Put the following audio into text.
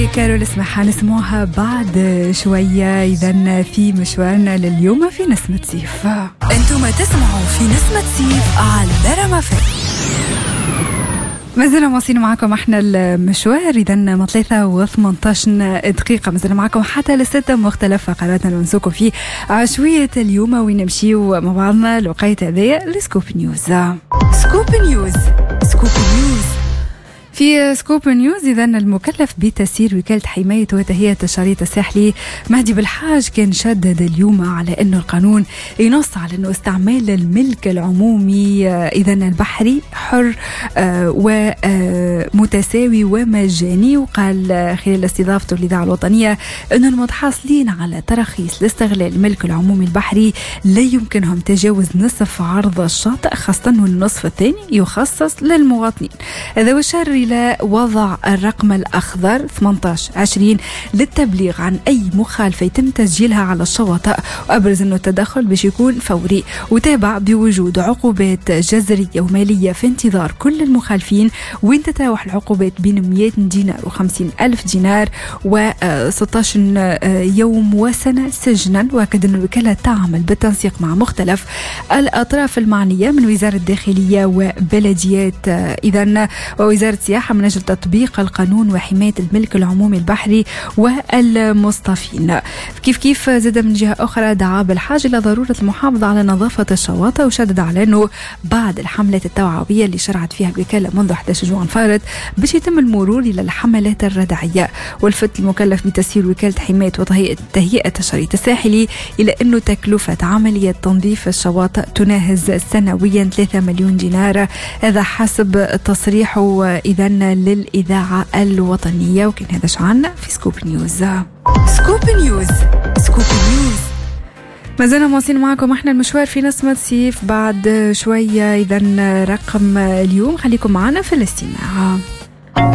كارول اسمعها نسموها بعد شوية. إذن في مشوارنا لليوم في نسمة سيف. أنتم تسمعوا في نسمة سيف على درما فم. مازلنا واصلين معكم احنا المشوار. إذن 3:18 دقيقة مازلنا معكم حتى لستة مختلف فقراتنا ننسوكم في عشوية اليوم وين نمشيو مع بعضنا لوقيت هذايا لسكوب نيوز. سكوب نيوز. سكوب نيوز. في سكوب نيوز إذن المكلف بتسيير وكالة حماية وتهيئة الشريط الساحلي مهدي بالحاج كان شدد اليوم على أنه القانون ينص على أنه استعمال الملك العمومي إذن البحري حر ومتساوي ومجاني. وقال خلال استضافته للإذاعة الوطنية أنه المتحصلين على تراخيص لاستغلال الملك العمومي البحري لا يمكنهم تجاوز نصف عرض الشاطئ، خاصة والنصف الثاني يخصص للمواطنين. هذا وشار إلى وضع الرقم الأخضر 1820 للتبليغ عن أي مخالفة يتم تسجيلها على الشواطئ، وأبرز أنه التدخل باش يكون فوري، وتابع بوجود عقوبات جزرية ومالية في انتظار كل المخالفين، وين تتراوح العقوبات بين 100 دينار و50,000 دينار و16 يوم وسنة سجنا. وأكد أن الوكالة تعمل بالتنسيق مع مختلف الأطراف المعنية من وزارة الداخلية وبلديات إذن ووزارة السياحة من أجل تطبيق القانون وحماية الملك العمومي البحري والمصطفين. كيف زاد من جهة أخرى دعا بالحاجة إلى ضرورة المحافظة على نظافة الشواطئ، وشدد على أنه بعد الحملات التوعوية اللي شرعت فيها الوكالة منذ 11 جوان فارط باش يتم المرور إلى الحملات الردعية. والفت المكلف بتسيير وكالة حماية وتهيئة الشريط الساحلي إلى أنه تكلفة عملية تنظيف الشواطئ تناهز سنويا 3 مليون دينار، هذا حسب تصريحه إذن للإذاعة الوطنية. وكان هذا شعارنا في سكوب نيوز. سكوب نيوز. سكوب نيوز. ما زلنا مواصلين معكم احنا المشوار في نسمة سيف. بعد شوية إذن رقم اليوم، خليكم معنا في الاستماع.